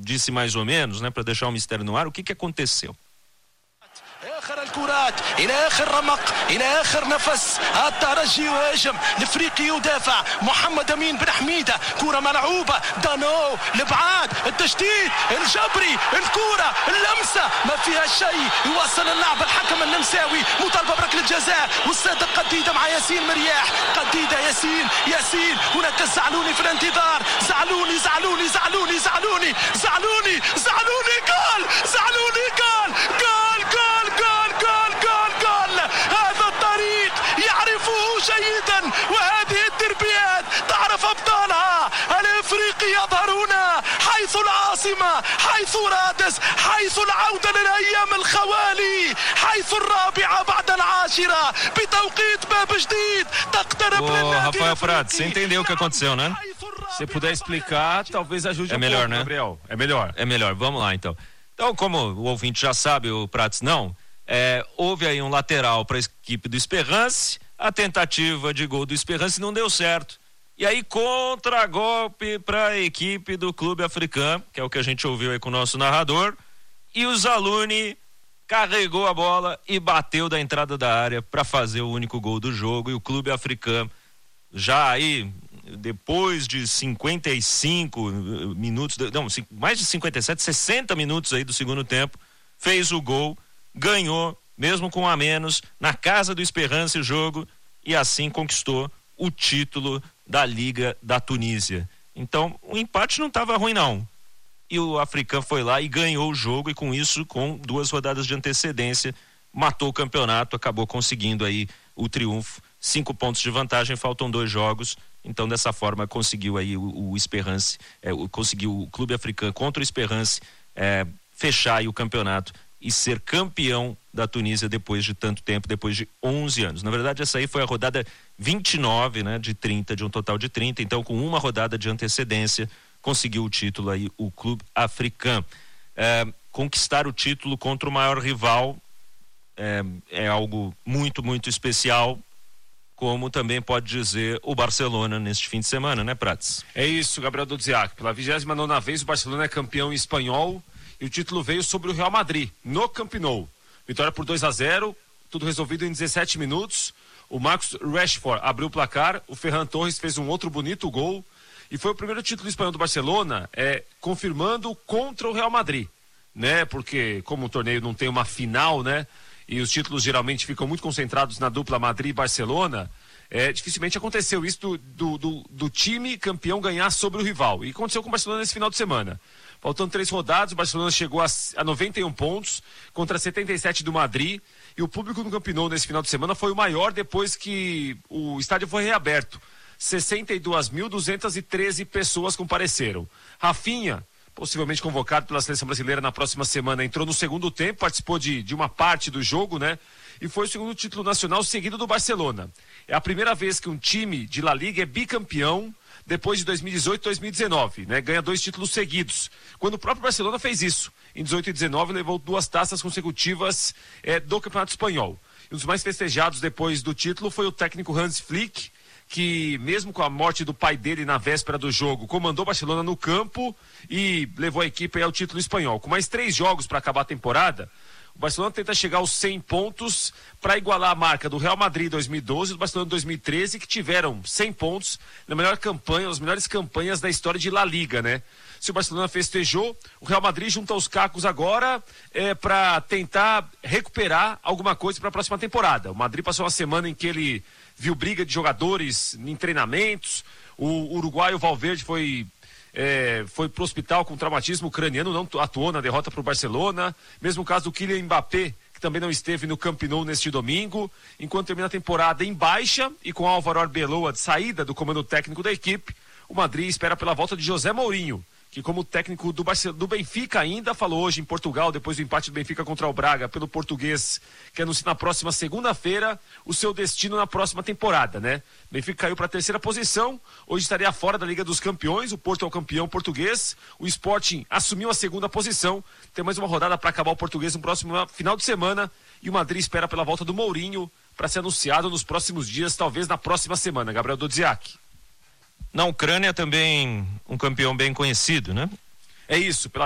disse mais ou menos, né, para deixar o mistério no ar, o que aconteceu. آخر الكرات إلى آخر رمق إلى آخر نفس الترجي يهاجم الافريقي يدافع محمد أمين بن حميدة كرة ملعوبة دانو لبعاد التشتيت الجبري الكرة اللمسة ما فيها شيء يوصل اللعب الحكم النمساوي مطالبة بركلة جزاء والصادق قديدة مع ياسين مرياح قديدة ياسين هناك الزعلوني في الانتظار زعلوني جول زعلوني جول هذا الطريق يعرفه جيدا وهذه الدربيات تعرف أبطالها الإفريقي يظهرون حيث العاصمة حيث رادس حيث العودة للأيام الخوالي حيث الرابعة بعد العاشرة بتوقيت باب جديد تقترب للنادي Rafael Prats, você entendeu o que aconteceu, né? Se puder explicar, talvez ajude É melhor, né? Gabriel. É melhor. É melhor, vamos lá então. Então, como o ouvinte já sabe, o Prats não, houve aí um lateral para a equipe do Esperance, a tentativa de gol do Esperance não deu certo. E aí, contra-golpe para a equipe do Clube Africano, que é o que a gente ouviu aí com o nosso narrador, e o Zaluni carregou a bola e bateu da entrada da área para fazer o único gol do jogo, e o Clube Africano, já aí, depois de 55 minutos, não, mais de 57, 60 minutos aí do segundo tempo, fez o gol, ganhou, mesmo com um a menos, na casa do Esperance o jogo, e assim conquistou o título da Liga da Tunísia. Então, o empate não estava ruim não. E o Africano foi lá e ganhou o jogo, e com isso, com 2 rodadas de antecedência, matou o campeonato, acabou conseguindo aí o triunfo, 5 pontos de vantagem, faltam 2 jogos. Então, dessa forma, conseguiu aí o Esperance, conseguiu o Clube Africano contra o Esperance fechar aí o campeonato e ser campeão da Tunísia depois de tanto tempo, depois de 11 anos. Na verdade, essa aí foi a rodada 29, né, de 30, de um total de 30. Então, com uma rodada de antecedência, conseguiu o título aí o Clube Africano. Conquistar o título contra o maior rival é algo muito, muito especial, como também pode dizer o Barcelona neste fim de semana, né, Prats? É isso, Gabriel Dudziak. Pela 29ª vez, o Barcelona é campeão espanhol e o título veio sobre o Real Madrid, no Camp Nou. Vitória por 2-0, tudo resolvido em 17 minutos. O Marcus Rashford abriu o placar, o Ferran Torres fez um outro bonito gol e foi o primeiro título espanhol do Barcelona, confirmando contra o Real Madrid, né? Porque como o torneio não tem uma final, né? E os títulos geralmente ficam muito concentrados na dupla Madrid e Barcelona, dificilmente aconteceu isso do time campeão ganhar sobre o rival. E aconteceu com o Barcelona nesse final de semana. Faltando 3 rodadas, o Barcelona chegou a 91 pontos contra 77 do Madrid. E o público no Camp Nou nesse final de semana foi o maior depois que o estádio foi reaberto. 62.213 pessoas compareceram. Rafinha, possivelmente convocado pela seleção brasileira na próxima semana, entrou no segundo tempo, participou de uma parte do jogo, né? E foi o segundo título nacional seguido do Barcelona. É a primeira vez que um time de La Liga é bicampeão depois de 2018 e 2019, né? Ganha 2 títulos seguidos. Quando o próprio Barcelona fez isso, em 18 e 19, levou 2 taças consecutivas do Campeonato Espanhol. E um dos mais festejados depois do título foi o técnico Hans Flick, que mesmo com a morte do pai dele na véspera do jogo, comandou o Barcelona no campo e levou a equipe ao título espanhol. Com mais 3 jogos para acabar a temporada, o Barcelona tenta chegar aos 100 pontos para igualar a marca do Real Madrid 2012 e do Barcelona 2013, que tiveram 100 pontos na melhor campanha, as melhores campanhas da história de La Liga, né? Se o Barcelona festejou, o Real Madrid junta os cacos agora para tentar recuperar alguma coisa para a próxima temporada. O Madrid passou uma semana em que ele viu briga de jogadores em treinamentos. O uruguaio Valverde foi pro hospital com traumatismo ucraniano, não atuou na derrota para o Barcelona. Mesmo caso do Kylian Mbappé, que também não esteve no Camp Nou neste domingo. Enquanto termina a temporada em baixa e com Álvaro Arbeloa de saída do comando técnico da equipe, o Madrid espera pela volta de José Mourinho, que como técnico do Benfica ainda falou hoje em Portugal, depois do empate do Benfica contra o Braga pelo Português, que anuncia na próxima segunda-feira o seu destino na próxima temporada, né? Benfica caiu para a 3ª posição, hoje estaria fora da Liga dos Campeões, o Porto é o campeão português, o Sporting assumiu a 2ª posição, tem mais uma rodada para acabar o Português no próximo final de semana, e o Madrid espera pela volta do Mourinho para ser anunciado nos próximos dias, talvez na próxima semana. Gabriel Dudziak. Na Ucrânia também um campeão bem conhecido, né? É isso, pela